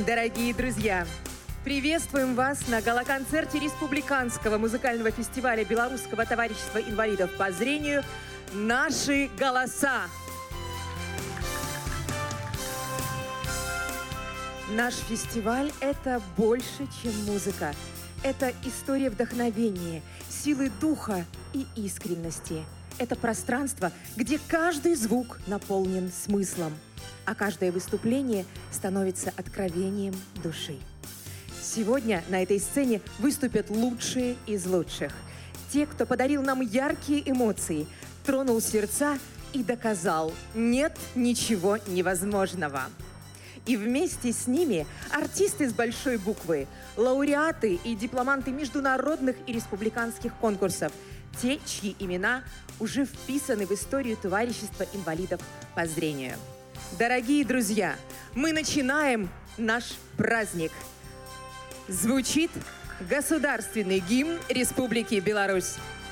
Дорогие друзья, приветствуем вас на гала-концерте Республиканского музыкального фестиваля Белорусского товарищества инвалидов по зрению «Наши голоса». Наш фестиваль – это больше, чем музыка. Это история вдохновения, силы духа и искренности. Это пространство, где каждый звук наполнен смыслом, а каждое выступление становится откровением души. Сегодня на этой сцене выступят лучшие из лучших. Те, кто подарил нам яркие эмоции, тронул сердца и доказал – нет ничего невозможного. И вместе с ними артисты с большой буквы, лауреаты и дипломанты международных и республиканских конкурсов, те, чьи имена уже вписаны в историю товарищества инвалидов по зрению. Дорогие друзья, мы начинаем наш праздник. Звучит государственный гимн Республики Беларусь.